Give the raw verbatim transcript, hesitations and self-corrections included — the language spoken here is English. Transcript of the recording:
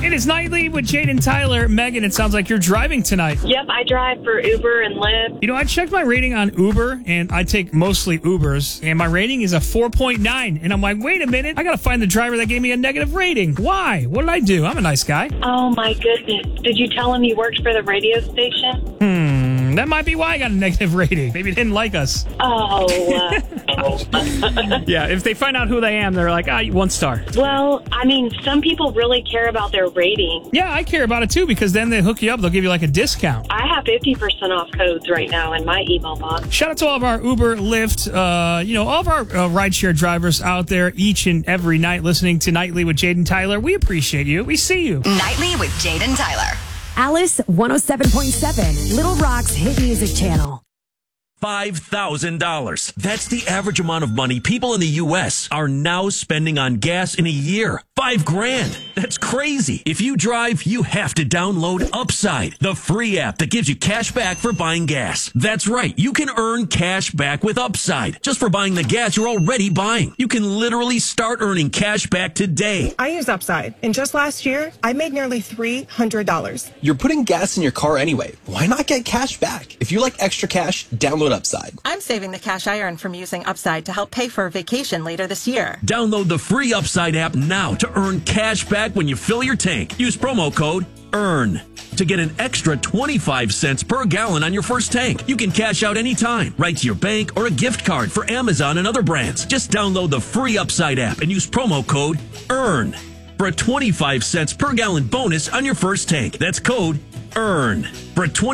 It is Nightly with Jade and Tyler. Megan, it sounds like you're driving tonight. Yep, I drive for Uber and Lyft. You know, I checked my rating on Uber, and I take mostly Ubers, and my rating is a four point nine. And I'm like, wait a minute, I got to find the driver that gave me a negative rating. Why? What did I do? I'm a nice guy. Oh, my goodness. Did you tell him you worked for the radio station? Hmm, that might be why I got a negative rating. Maybe they didn't like us. Oh. Uh, Yeah, if they find out who they am, they're like, ah, one star. well, I mean, some people really care about their rating. Yeah, I care about it too, because then they hook you up. They'll give you like a discount. I have fifty percent off codes right now in my email box. Shout out to all of our Uber, Lyft, uh, you know, all of our uh, rideshare drivers out there each and every night listening to Nightly with Jade and Tyler. We appreciate you. We see you. Nightly with Jade and Tyler. Alice one oh seven point seven, Little Rock's hit music channel. five thousand dollars. That's the average amount of money people in the U S are now spending on gas in a year. Five grand. That's crazy. If you drive, you have to download Upside, the free app that gives you cash back for buying gas. That's right. You can earn cash back with Upside just for buying the gas you're already buying. You can literally start earning cash back today. I use Upside, and just last year, I made nearly three hundred dollars. You're putting gas in your car anyway. Why not get cash back? If you like extra cash, download Upside. I'm saving the cash I earn from using Upside to help pay for a vacation later this year. Download the free Upside app now to earn cash back when you fill your tank. Use promo code EARN to get an extra twenty-five cents per gallon on your first tank. You can cash out anytime, right to your bank or a gift card for Amazon and other brands. Just download the free Upside app and use promo code EARN for a twenty-five cents per gallon bonus on your first tank. That's code EARN for a twenty